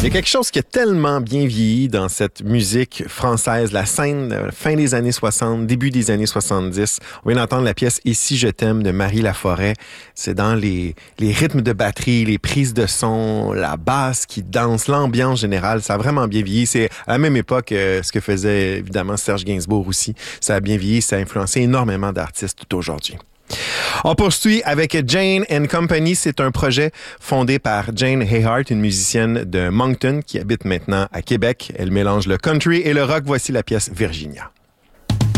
Il y a quelque chose qui a tellement bien vieilli dans cette musique française, la scène fin des années 60, début des années 70. On vient d'entendre la pièce « Et si je t'aime » de Marie Laforêt. C'est dans les rythmes de batterie, les prises de son, la basse qui danse, l'ambiance générale. Ça a vraiment bien vieilli. C'est à la même époque ce que faisait évidemment Serge Gainsbourg aussi. Ça a bien vieilli, ça a influencé énormément d'artistes tout aujourd'hui. On poursuit avec Jane & Company. C'est un projet fondé par Jane Hayhart, une musicienne de Moncton qui habite maintenant à Québec. Elle mélange le country et le rock. Voici la pièce Virginia.